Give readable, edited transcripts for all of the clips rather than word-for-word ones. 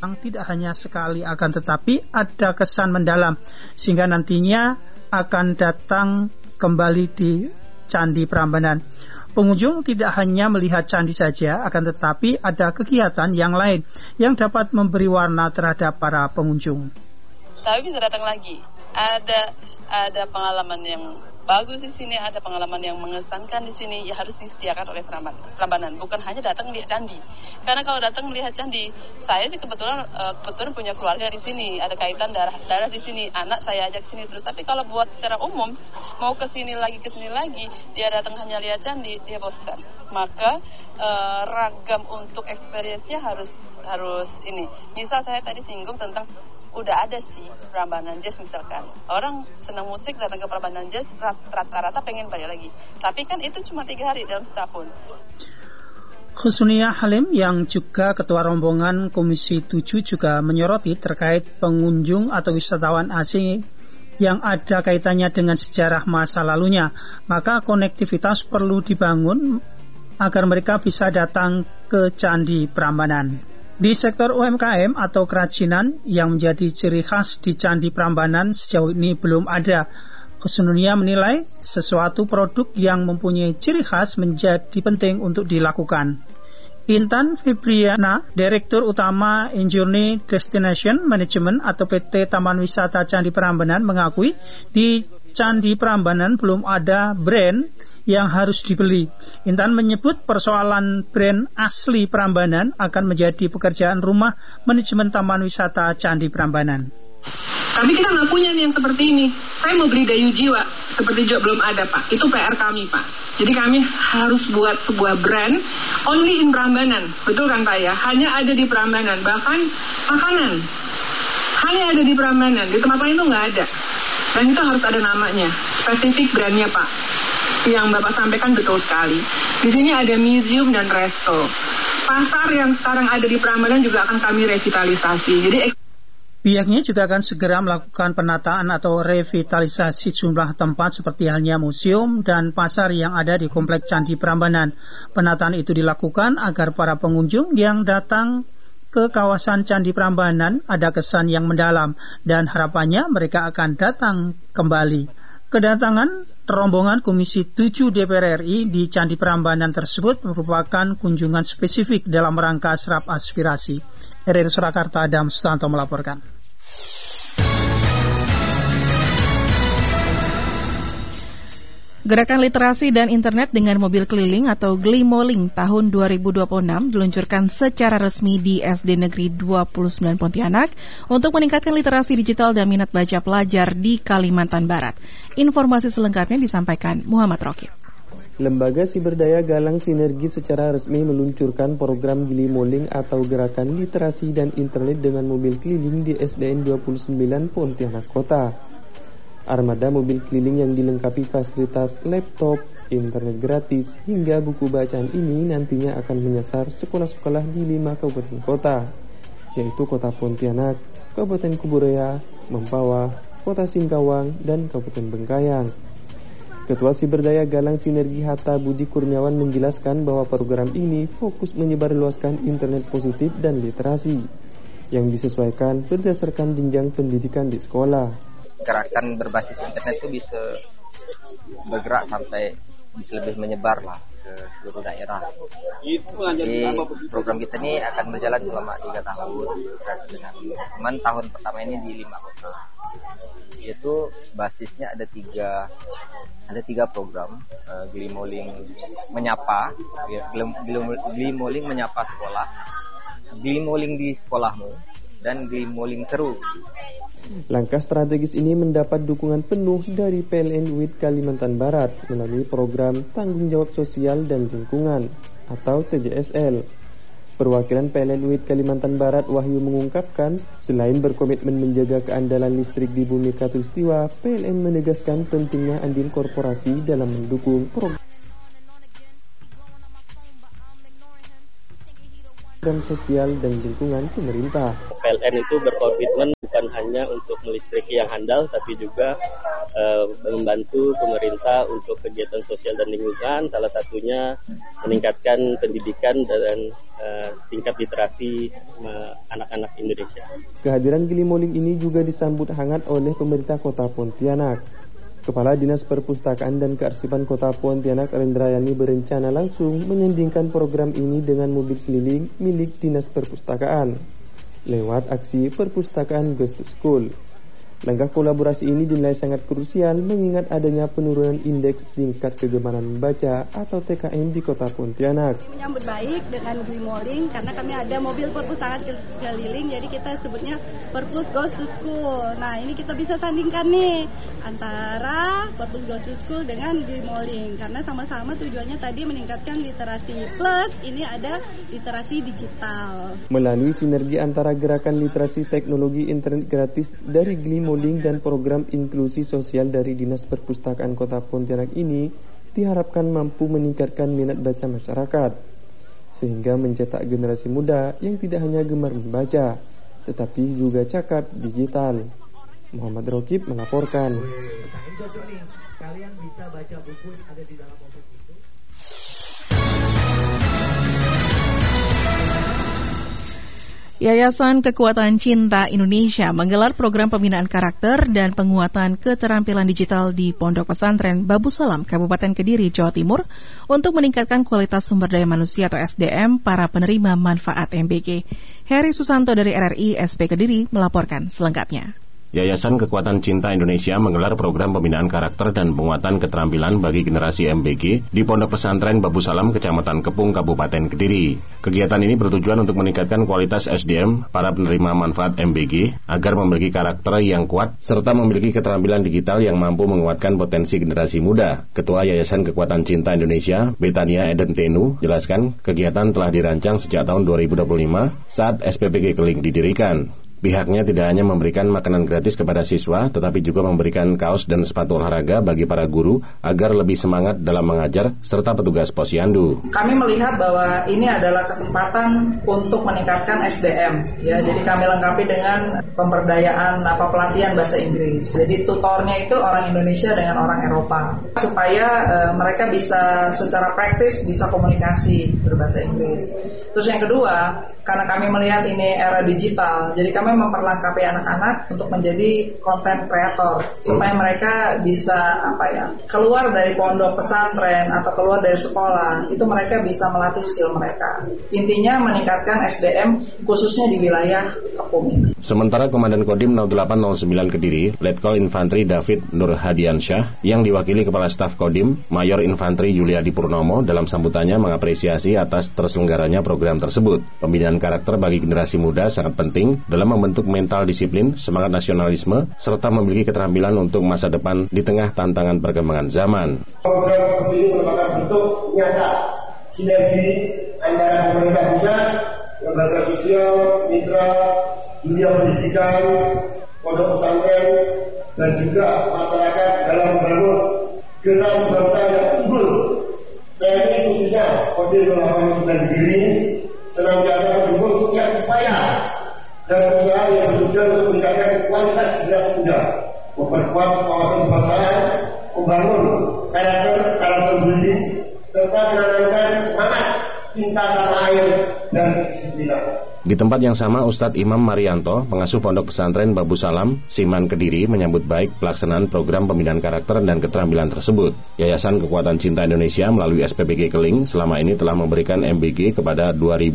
tidak hanya sekali, akan tetapi ada kesan mendalam sehingga nantinya akan datang kembali di Candi Prambanan. Pengunjung tidak hanya melihat candi saja, akan tetapi ada kegiatan yang lain yang dapat memberi warna terhadap para pengunjung. Tapi bisa datang lagi. Ada pengalaman yang bagus di sini, ada pengalaman yang mengesankan di sini, ya harus disediakan oleh Prambanan. Bukan hanya datang melihat candi. Karena kalau datang melihat candi, saya sih kebetulan punya keluarga di sini, ada kaitan darah di sini, anak saya ajak sini terus. Tapi kalau buat secara umum, mau ke sini lagi, dia datang hanya lihat candi, dia bosan. Maka ragam untuk experience-nya harus ini. Misal saya tadi singgung tentang udah ada sih Prambanan Jazz misalkan. Orang senang musik datang ke Prambanan Jazz rata-rata pengen balik lagi. Tapi kan itu cuma 3 hari dalam setahun. Husnia Halim yang juga ketua rombongan Komisi 7 juga menyoroti terkait pengunjung atau wisatawan asing yang ada kaitannya dengan sejarah masa lalunya. Maka konektivitas perlu dibangun agar mereka bisa datang ke Candi Prambanan. Di sektor UMKM atau kerajinan yang menjadi ciri khas di Candi Prambanan sejauh ini belum ada. Husnunia menilai sesuatu produk yang mempunyai ciri khas menjadi penting untuk dilakukan. Intan Fibriana, Direktur Utama Injourney Destination Management atau PT Taman Wisata Candi Prambanan mengakui di Candi Prambanan belum ada brand yang harus dibeli. Intan menyebut persoalan brand asli Prambanan akan menjadi pekerjaan rumah manajemen Taman Wisata Candi Prambanan. Tapi kita nggak punya nih yang seperti ini. Saya mau beli Dayu Jiwa, seperti juga belum ada Pak. Itu PR kami Pak. Jadi kami harus buat sebuah brand only in Prambanan. Betul kan Pak ya? Hanya ada di Prambanan. Bahkan makanan hanya ada di Prambanan. Di tempat lain itu nggak ada. Dan itu harus ada namanya, spesifik brandnya Pak. Yang Bapak sampaikan betul sekali. Di sini ada museum dan resto. Pasar yang sekarang ada di Prambanan juga akan kami revitalisasi. Jadi pihaknya juga akan segera melakukan penataan atau revitalisasi jumlah tempat seperti halnya museum dan pasar yang ada di Komplek Candi Prambanan. Penataan itu dilakukan agar para pengunjung yang datang ke kawasan Candi Prambanan ada kesan yang mendalam dan harapannya mereka akan datang kembali. Kedatangan rombongan Komisi 7 DPR RI di Candi Prambanan tersebut merupakan kunjungan spesifik dalam rangka serap aspirasi. RRI Surakarta, Adam Sutanto melaporkan. Gerakan Literasi dan Internet dengan Mobil Keliling atau Glimoling tahun 2026 diluncurkan secara resmi di SD Negeri 29 Pontianak untuk meningkatkan literasi digital dan minat baca pelajar di Kalimantan Barat. Informasi selengkapnya disampaikan Muhammad Rokib. Lembaga Siberdaya Galang Sinergi secara resmi meluncurkan program Glimoling atau Gerakan Literasi dan Internet dengan Mobil Keliling di SDN 29 Pontianak Kota. Armada mobil keliling yang dilengkapi fasilitas laptop, internet gratis, hingga buku bacaan ini nantinya akan menyasar sekolah-sekolah di 5 kabupaten kota, yaitu Kota Pontianak, Kabupaten Kuburaya, Mempawah, Kota Singkawang, dan Kabupaten Bengkayang. Ketua Siberdaya Galang Sinergi Hatta Budi Kurniawan menjelaskan bahwa program ini fokus menyebarluaskan internet positif dan literasi, yang disesuaikan berdasarkan jenjang pendidikan di sekolah. Gerakan berbasis internet itu bisa bergerak sampai bisa lebih menyebar lah ke seluruh daerah. Jadi program kita ini akan berjalan selama 3 tahun. Cuman tahun pertama ini di 5 kota. Yaitu basisnya ada tiga program. Glimoling menyapa, Glimoling menyapa sekolah, Glimoling di sekolahmu, dan Glimoling seru. Langkah strategis ini mendapat dukungan penuh dari PLN UIT Kalimantan Barat melalui program Tanggung Jawab Sosial dan Lingkungan atau TJSL. Perwakilan PLN UIT Kalimantan Barat Wahyu mengungkapkan, selain berkomitmen menjaga keandalan listrik di Bumi Katulistiwa, PLN menegaskan pentingnya andil korporasi dalam mendukung program. program sosial dan lingkungan pemerintah. PLN itu berkomitmen bukan hanya untuk melistriki yang handal, tapi juga membantu pemerintah untuk kegiatan sosial dan lingkungan, salah satunya meningkatkan pendidikan dan tingkat literasi anak-anak Indonesia. Kehadiran Gilimoling ini juga disambut hangat oleh pemerintah Kota Pontianak. Kepala Dinas Perpustakaan dan Kearsipan Kota Pontianak, Rendrayani, berencana langsung menyandingkan program ini dengan mobil keliling milik Dinas Perpustakaan lewat aksi Perpustakaan Goes to School. Langkah kolaborasi ini dinilai sangat krusial mengingat adanya penurunan indeks tingkat kegemaran membaca atau TKM di Kota Pontianak. Menyambut baik dengan Gilimoling karena kami ada mobil perpustakaan keliling, jadi kita sebutnya Perpus Goes to School. Nah, ini kita bisa sandingkan nih antara Perpus Goes to School dengan Gilimoling karena sama-sama tujuannya tadi meningkatkan literasi plus ini ada literasi digital. Melalui sinergi antara gerakan literasi teknologi internet gratis dari Gilimoling dan program inklusi sosial dari Dinas Perpustakaan Kota Pontianak ini diharapkan mampu meningkatkan minat baca masyarakat sehingga mencetak generasi muda yang tidak hanya gemar membaca tetapi juga cakap digital. Muhammad Rokib melaporkan. Kalian bisa baca buku ada di dalam buku itu. Yayasan Kekuatan Cinta Indonesia menggelar program pembinaan karakter dan penguatan keterampilan digital di Pondok Pesantren Babu Salam, Kabupaten Kediri, Jawa Timur untuk meningkatkan kualitas sumber daya manusia atau SDM para penerima manfaat MBG. Heri Susanto dari RRI SP Kediri melaporkan selengkapnya. Yayasan Kekuatan Cinta Indonesia menggelar program pembinaan karakter dan penguatan keterampilan bagi generasi MBG di Pondok Pesantren Babu Salam, Kecamatan Kepung, Kabupaten Kediri. Kegiatan ini bertujuan untuk meningkatkan kualitas SDM para penerima manfaat MBG agar memiliki karakter yang kuat serta memiliki keterampilan digital yang mampu menguatkan potensi generasi muda. Ketua Yayasan Kekuatan Cinta Indonesia, Betania Eden Tenu, jelaskan kegiatan telah dirancang sejak tahun 2025 saat SPPG Keling didirikan. Pihaknya tidak hanya memberikan makanan gratis kepada siswa, tetapi juga memberikan kaos dan sepatu olahraga bagi para guru agar lebih semangat dalam mengajar, serta petugas posyandu. Kami melihat bahwa ini adalah kesempatan untuk meningkatkan SDM. Ya, jadi kami lengkapi dengan pemberdayaan pelatihan bahasa Inggris. Jadi tutornya itu orang Indonesia dengan orang Eropa, supaya mereka bisa secara praktis bisa komunikasi berbahasa Inggris. Terus yang kedua, karena kami melihat ini era digital, jadi kami memperlengkapi anak-anak untuk menjadi content creator supaya mereka bisa keluar dari pondok pesantren atau keluar dari sekolah, itu mereka bisa melatih skill mereka. Intinya meningkatkan SDM khususnya di wilayah Kepung ini. Sementara Komandan Kodim 0809 Kediri, Letkol Infantri David Nur Hadiansyah yang diwakili Kepala Staf Kodim Mayor Infantri Yuliadi Purnomo dalam sambutannya mengapresiasi atas terselenggaranya program tersebut. Pembinaan karakter bagi generasi muda sangat penting dalam membentuk mental disiplin, semangat nasionalisme, serta memiliki keterampilan untuk masa depan di tengah tantangan perkembangan zaman. Program seperti ini merupakan bentuk nyata sinergi antara pemerintah pusat, lembaga sosial, mitra, dunia pendidikan, pondok pesantren, dan juga masyarakat dalam membangun generasi bangsa yang unggul. TNI khususnya Kodim 0809 Kediri senantiasa mendukung setiap upaya dan usaha yang bertujuan untuk meningkatkan kualitas generasi muda, memperkuat wawasan kebangsaan, membangun karakter diri, serta menanamkan semangat cinta tanah air dan disiplin. Di tempat yang sama, Ustadz Imam Marianto, pengasuh Pondok Pesantren Babu Salam, Siman Kediri, menyambut baik pelaksanaan program pembinaan karakter dan keterampilan tersebut. Yayasan Kekuatan Cinta Indonesia melalui SPPG Keling selama ini telah memberikan MBG kepada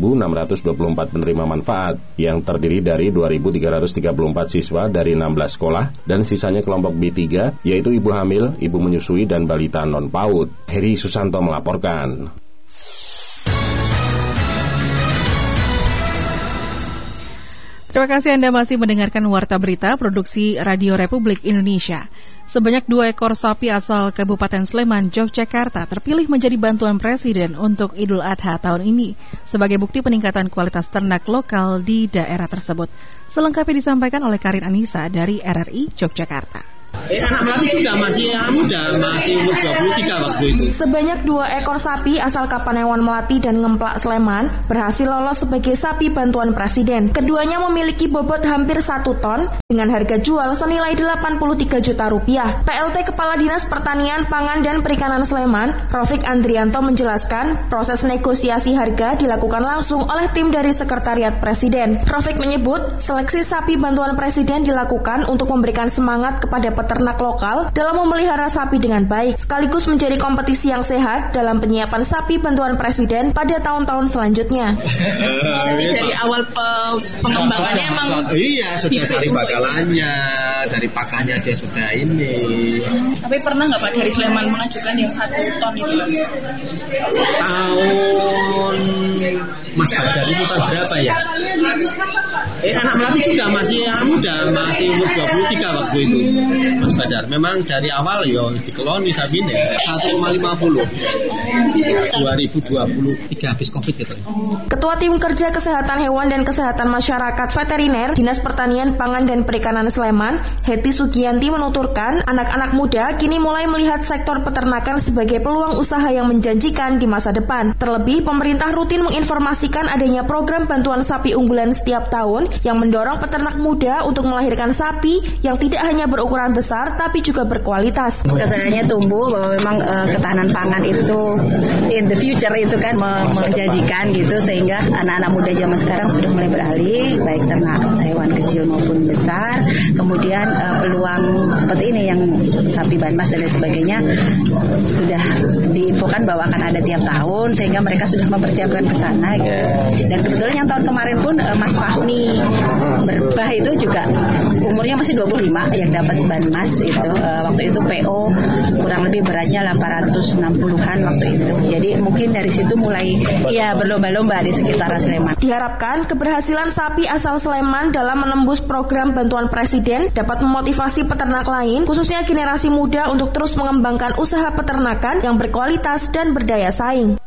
2.624 penerima manfaat, yang terdiri dari 2.334 siswa dari 16 sekolah, dan sisanya kelompok B3, yaitu ibu hamil, ibu menyusui, dan balita non-PAUD. Heri Susanto melaporkan. Terima kasih Anda masih mendengarkan Warta Berita Produksi Radio Republik Indonesia. Sebanyak 2 ekor sapi asal Kabupaten Sleman, Yogyakarta terpilih menjadi bantuan Presiden untuk Idul Adha tahun ini sebagai bukti peningkatan kualitas ternak lokal di daerah tersebut. Selengkapnya disampaikan oleh Karin Anissa dari RRI Yogyakarta. Anak melati juga masih muda, masih umur 23 waktu itu. Sebanyak 2 ekor sapi asal Kapanewon Melati dan Ngemplak Sleman berhasil lolos sebagai sapi bantuan Presiden. Keduanya memiliki bobot hampir 1 ton dengan harga jual senilai 83 juta rupiah. PLT Kepala Dinas Pertanian, Pangan dan Perikanan Sleman, Rofik Andrianto menjelaskan proses negosiasi harga dilakukan langsung oleh tim dari Sekretariat Presiden. Rofik menyebut seleksi sapi bantuan Presiden dilakukan untuk memberikan semangat kepada peternak lokal dalam memelihara sapi dengan baik, sekaligus menjadi kompetisi yang sehat dalam penyiapan sapi bantuan Presiden pada tahun-tahun selanjutnya. Jadi dari awal pengembangannya emang sudah cari bakalannya, dari pakannya dia sudah ini. Tapi pernah nggak Pak dari Sleman mengajukan yang 1 ton itu? Tahun Mas Badar itu tahun berapa ya? Anak melati juga masih muda, masih umur 23 waktu itu. Mas Badar, memang dari awal dikeloni sabine 1,50. 2023 habis Covid gitu. Ketua Tim Kerja Kesehatan Hewan dan Kesehatan Masyarakat Veteriner Dinas Pertanian, Pangan dan Perikanan Sleman, Heti Sugianti menuturkan, anak-anak muda kini mulai melihat sektor peternakan sebagai peluang usaha yang menjanjikan di masa depan. Terlebih, pemerintah rutin menginformasikan adanya program bantuan sapi unggulan setiap tahun yang mendorong peternak muda untuk melahirkan sapi yang tidak hanya berukuran besar tapi juga berkualitas. Kesadarannya tumbuh bahwa memang ketahanan pangan itu in the future itu kan menjanjikan gitu, sehingga anak-anak muda zaman sekarang sudah mulai beralih baik ternak hewan kecil maupun besar. Kemudian peluang seperti ini yang sapi banmas dan lain sebagainya sudah diinfokan bahwa akan ada tiap tahun, sehingga mereka sudah mempersiapkan ke sana gitu. Dan kebetulan yang tahun kemarin pun Mas Fahmi Berbah itu juga umurnya masih 25 yang dapat banmas itu. Waktu itu PO kurang lebih beratnya 860-an waktu itu. Jadi mungkin dari situ mulai berlomba-lomba di sekitar Sleman. Diharapkan keberhasilan sapi asal Sleman dalam menembus program bantuan Presiden dapat memotivasi peternak lain, khususnya generasi muda, untuk terus mengembangkan usaha peternakan yang berkualitas dan berdaya saing.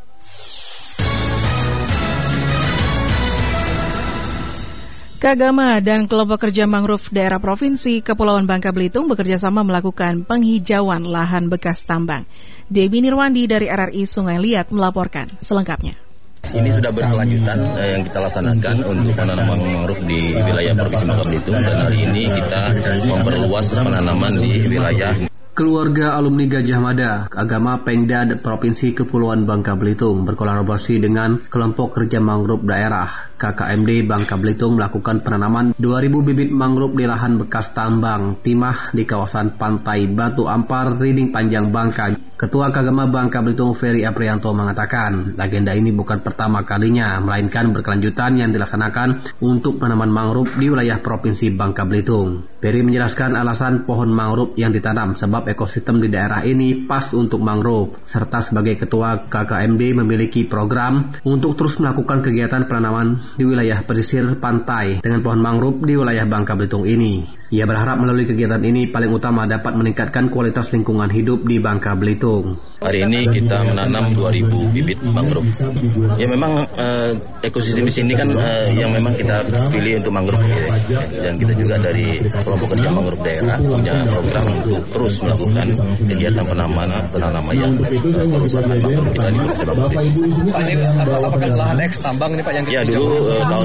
Kagama dan kelompok kerja mangrove daerah Provinsi Kepulauan Bangka Belitung bekerjasama melakukan penghijauan lahan bekas tambang. Debbie Nirwandi dari RRI Sungai Liat melaporkan selengkapnya. Ini sudah berkelanjutan yang kita laksanakan untuk penanaman mangrove di wilayah Provinsi Bangka Belitung, dan hari ini kita memperluas penanaman di wilayah. Keluarga alumni Gajah Mada, Agama Pengda Provinsi Kepulauan Bangka Belitung berkolaborasi dengan kelompok kerja mangrove daerah KKMD Bangka Belitung melakukan penanaman 2.000 bibit mangrove di lahan bekas tambang timah di kawasan Pantai Batu Ampar, Riding Panjang, Bangka. Ketua Kagama Bangka Belitung Ferry Aprianto mengatakan, agenda ini bukan pertama kalinya, melainkan berkelanjutan yang dilaksanakan untuk penanaman mangrove di wilayah Provinsi Bangka Belitung. Ferry menjelaskan alasan pohon mangrove yang ditanam sebab ekosistem di daerah ini pas untuk mangrove, serta sebagai ketua KKMD memiliki program untuk terus melakukan kegiatan penanaman di wilayah pesisir pantai dengan pohon mangrove di wilayah Bangka Belitung ini. Ia berharap melalui kegiatan ini paling utama dapat meningkatkan kualitas lingkungan hidup di Bangka Belitung. Hari ini kita menanam 2.000 bibit mangrove. Ya memang ekosistem di sini kan yang memang kita pilih untuk mangrove ya. Dan kita juga dari kelompok kerja mangrove daerah punya program untuk terus melakukan kegiatan penanaman yang merusak mangrove kita di Provinsi Bangka Belitung. Pak, ini apakah lahan eks tambang ini Pak yang kita? Ya dulu tahun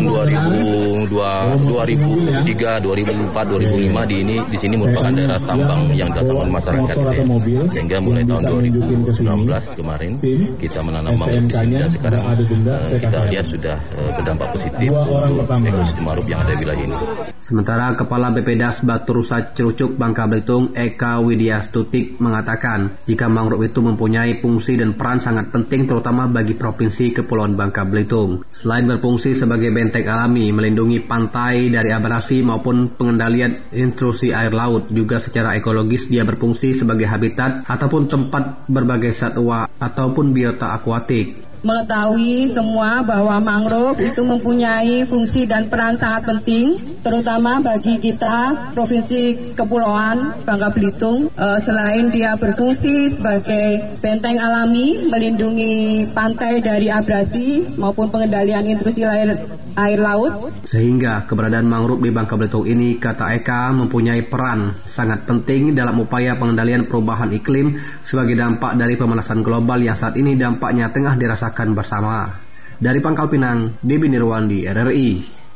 2003, 2004, 2005 di sini merupakan daerah tambang yang dilaksanakan masyarakat sehingga mulai tahun 2019 kemarin kita menanam mangrove di sini, dan sekarang kita lihat sudah berdampak positif untuk ekosistem mangrove yang ada di wilayah ini. Sementara Kepala BPDAS Batu Rusa Cerucuk Bangka Belitung Eka Widya Stutik mengatakan jika mangrove itu mempunyai fungsi dan peran sangat penting terutama bagi Provinsi Kepulauan Bangka Belitung. Selain berfungsi sebagai benteng alami melindungi pantai dari abrasi maupun pengendalian intrusi air laut, juga secara ekologis dia berfungsi sebagai habitat ataupun tempat berbagai satwa ataupun biota akuatik. mengetahui semua bahwa mangrove itu mempunyai fungsi dan peran sangat penting, terutama bagi kita Provinsi Kepulauan Bangka Belitung. Selain dia berfungsi sebagai benteng alami, melindungi pantai dari abrasi maupun pengendalian intrusi air laut. Sehingga keberadaan mangrove di Bangka Belitung ini, kata Eka, mempunyai peran sangat penting dalam upaya pengendalian perubahan iklim sebagai dampak dari pemanasan global yang saat ini dampaknya tengah dirasakan bersama. Dari Pangkal Pinang, Debi Nirwandi, RRI.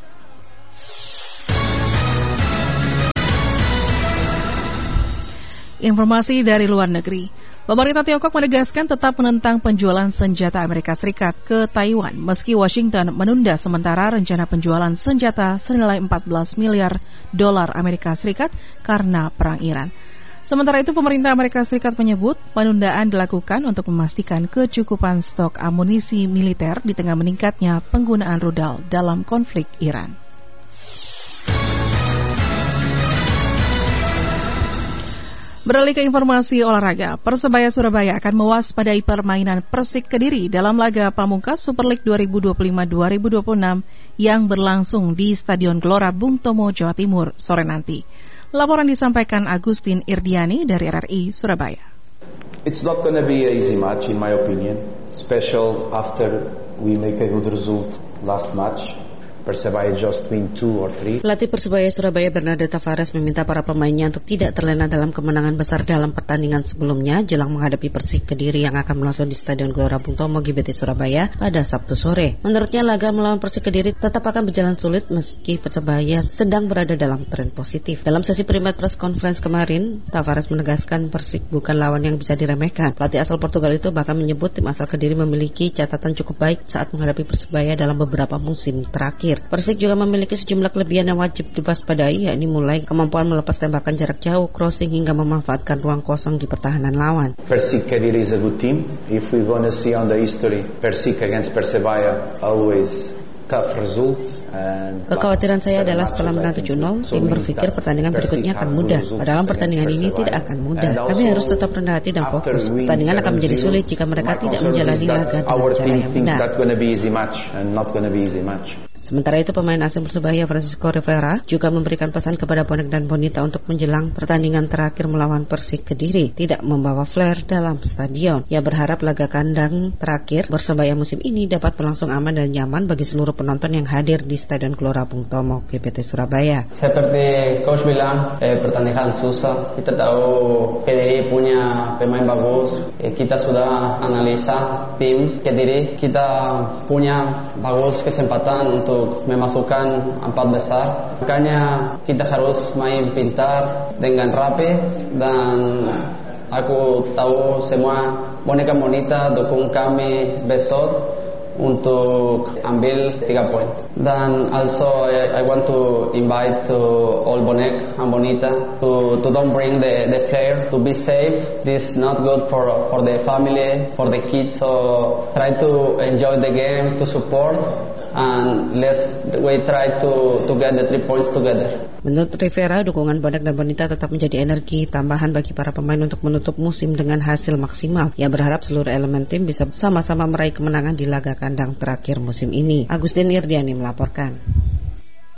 Informasi dari luar negeri. Pemerintah Tiongkok menegaskan tetap menentang penjualan senjata Amerika Serikat ke Taiwan meski Washington menunda sementara rencana penjualan senjata senilai 14 miliar dolar Amerika Serikat karena perang Iran. Sementara itu pemerintah Amerika Serikat menyebut penundaan dilakukan untuk memastikan kecukupan stok amunisi militer di tengah meningkatnya penggunaan rudal dalam konflik Iran. Beralih ke informasi olahraga, Persebaya Surabaya akan mewaspadai permainan Persik Kediri dalam laga pamungkas Super League 2025-2026 yang berlangsung di Stadion Gelora Bung Tomo, Jawa Timur sore nanti. Laporan disampaikan Agustin Irdiani dari RRI Surabaya. It's not going to be an easy match in my opinion, especially after we make a good result last match. Persebaya just win 2 or 3. Pelatih Persebaya Surabaya Bernardo Tavares meminta para pemainnya untuk tidak terlena dalam kemenangan besar dalam pertandingan sebelumnya jelang menghadapi Persik Kediri yang akan berlangsung di Stadion Gelora Bung Tomo GBT Surabaya pada Sabtu sore. Menurutnya laga melawan Persik Kediri tetap akan berjalan sulit meski Persebaya sedang berada dalam tren positif. Dalam sesi pre-match press conference kemarin, Tavares menegaskan Persik bukan lawan yang bisa diremehkan. Pelatih asal Portugal itu bahkan menyebut tim asal Kediri memiliki catatan cukup baik saat menghadapi Persebaya dalam beberapa musim terakhir. Persik juga memiliki sejumlah kelebihan yang wajib diwaspadai, yakni mulai kemampuan melepas tembakan jarak jauh, crossing hingga memanfaatkan ruang kosong di pertahanan lawan. Persik Kediri is a good team. If we're going to see on the history, Persik against Persebaya always tough result. Kekhawatiran saya adalah setelah menang 7-0, tim berpikir pertandingan berikutnya akan mudah. Padahal pertandingan ini tidak akan mudah. Kami harus tetap rendah hati dan fokus. Pertandingan akan menjadi sulit jika mereka tidak menjalani laga dengan cara yang benar. Sementara itu pemain asing Persebaya Francisco Rivera juga memberikan pesan kepada bonek dan bonita untuk menjelang pertandingan terakhir melawan Persik Kediri tidak membawa flare dalam stadion. Ia berharap laga kandang terakhir Persebaya musim ini dapat berlangsung aman dan nyaman bagi seluruh penonton yang hadir di Stadion Gelora Bung Tomo GBT Surabaya. Seperti coach bilang, pertandingan susah. Kita tahu Kediri punya pemain bagus. Kita sudah analisa tim Kediri. Kita punya bagus kesempatan untuk memasukkan 4 besar. Makanya kita harus main pintar dengan rapi, dan aku tahu semua boneka bonita dukung kami besok untuk ambil 3 poin. Dan also I want to invite to all bonek and bonita to don't bring the player, to be safe. This is not good for the family, for the kids. So try to enjoy the game, to support, and we try to get the 3 points together. Menurut Rivera, dukungan bonek dan bonita tetap menjadi energi tambahan bagi para pemain untuk menutup musim dengan hasil maksimal. Ia berharap seluruh elemen tim bisa sama-sama meraih kemenangan di laga kandang terakhir musim ini. Agustin Irdiani melaporkan.